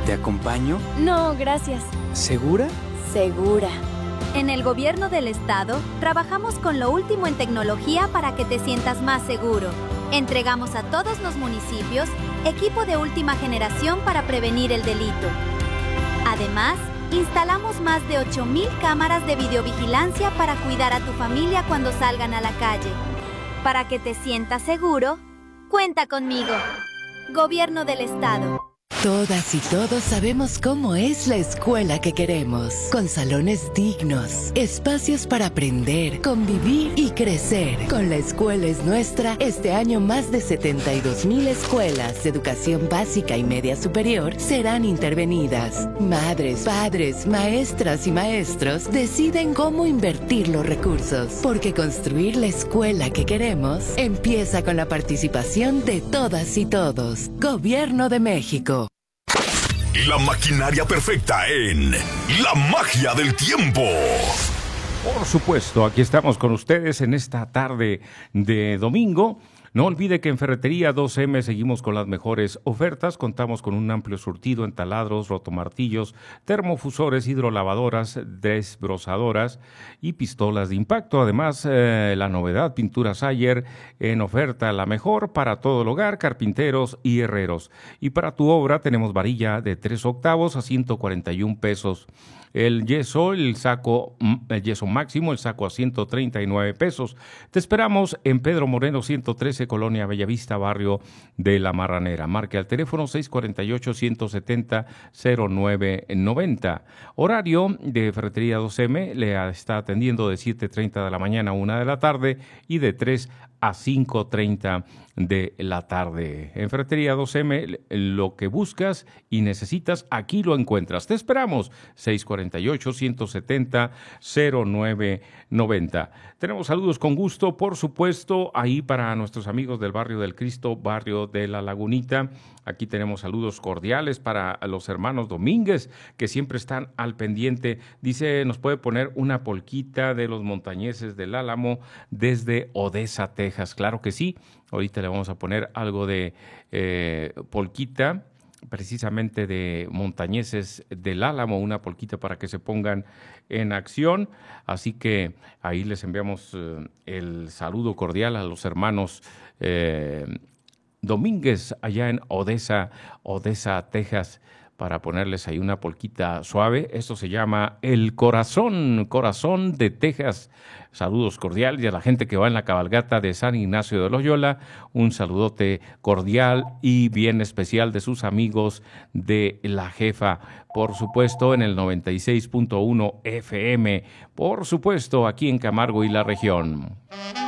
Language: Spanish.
¿Te acompaño? No, gracias. ¿Segura? Segura. En el gobierno del estado, trabajamos con lo último en tecnología para que te sientas más seguro. Entregamos a todos los municipios equipo de última generación para prevenir el delito. Además, instalamos más de 8,000 cámaras de videovigilancia para cuidar a tu familia cuando salgan a la calle. Para que te sientas seguro, cuenta conmigo. Gobierno del Estado. Todas y todos sabemos cómo es la escuela que queremos, con salones dignos, espacios para aprender, convivir y crecer. Con La Escuela es Nuestra, este año más de 72,000 escuelas de educación básica y media superior serán intervenidas. Madres, padres, maestras y maestros deciden cómo invertir los recursos, porque construir la escuela que queremos empieza con la participación de todas y todos. Gobierno de México. La maquinaria perfecta en La Magia del Tiempo. Por supuesto, aquí estamos con ustedes en esta tarde de domingo. No olvide que en Ferretería 2M seguimos con las mejores ofertas. Contamos con un amplio surtido en taladros, rotomartillos, termofusores, hidrolavadoras, desbrozadoras y pistolas de impacto. Además, la novedad, pintura Sayer en oferta, la mejor para todo el hogar, carpinteros y herreros. Y para tu obra tenemos varilla de 3 octavos a 141 pesos. El yeso máximo, el saco a 139 pesos. Te esperamos en Pedro Moreno 113, Colonia Bellavista, barrio de La Marranera. Marque al teléfono 648-170-0990. Horario de Ferretería 2M, le está atendiendo de 7:30 de la mañana a 1 de la tarde y de 3 a 5:30 de la tarde. En Ferretería 2M, lo que buscas y necesitas, aquí lo encuentras. Te esperamos, 648-170-0990. Tenemos saludos con gusto, por supuesto, ahí para nuestros amigos del Barrio del Cristo, Barrio de la Lagunita. Aquí tenemos saludos cordiales para los hermanos Domínguez, que siempre están al pendiente. Dice, nos puede poner una polquita de los montañeses del Álamo desde Odessa, Texas. Claro que sí. Ahorita le vamos a poner algo de polquita, precisamente de montañeses del Álamo, una polquita para que se pongan en acción. Así que ahí les enviamos el saludo cordial a los hermanos Domínguez allá en Odessa, Texas, para ponerles ahí una polquita suave. Esto se llama El Corazón de Texas. Saludos cordiales, y a la gente que va en la cabalgata de San Ignacio de Loyola, un saludote cordial y bien especial de sus amigos de La Jefa. Por supuesto, en el 96.1 FM. Por supuesto, aquí en Camargo y la región.